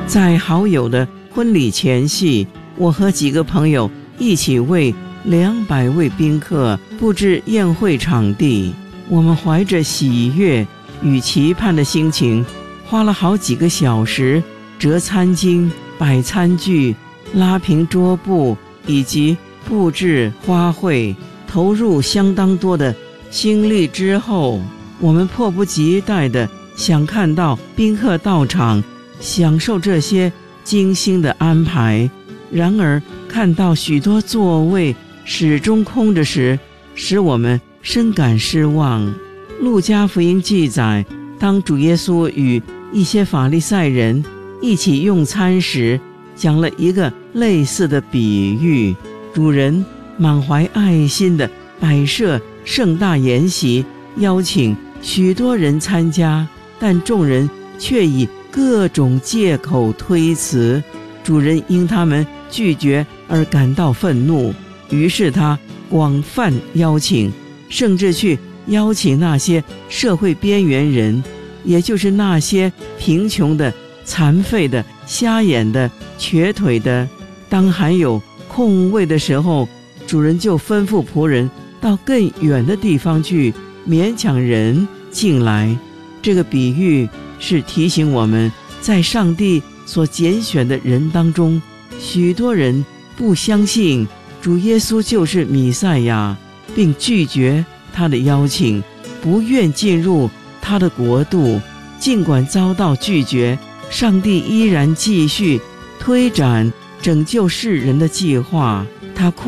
在好友的婚礼前夕，我和几个朋友一起为200位宾客布置宴会场地。我们怀着喜悦与期盼的心情，花了好几个小时折餐巾、摆餐具、拉平桌布以及布置花卉，投入相当多的心力之后，我们迫不及待地想看到宾客到场，享受这些精心的安排。然而看到许多座位始终空着时，使我们深感失望。路加福音记载，当主耶稣与一些法利赛人一起用餐时，讲了一个类似的比喻。主人满怀爱心地摆设盛大筵席，邀请许多人参加，但众人却以各种借口推辞。主人因他们拒绝而感到愤怒，于是他广泛邀请，甚至去邀请那些社会边缘人，也就是那些贫穷的、残废的、瞎眼的、瘸腿的。当还有空位的时候，主人就吩咐仆人到更远的地方去，勉强人进来。这个比喻是提醒我们，在上帝所拣选的人当中，许多人不相信主耶稣就是弥赛亚，并拒绝他的邀请，不愿进入他的国度。尽管遭到拒绝，上帝依然继续推展拯救世人的计划。他